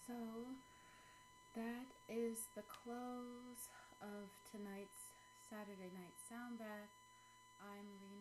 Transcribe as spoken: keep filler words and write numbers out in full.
So that is the close of tonight's Saturday night sound bath. I'm